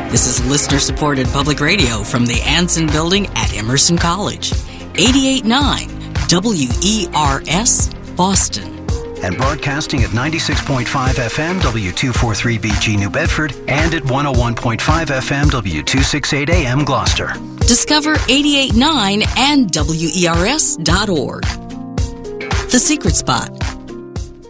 This is listener-supported public radio from the Anson Building at Emerson College. 88.9 WERS, Boston. And broadcasting at 96.5 FM W243BG New Bedford and at 101.5 FM W268 AM Gloucester. Discover 88.9 and WERS.org. The Secret Spot,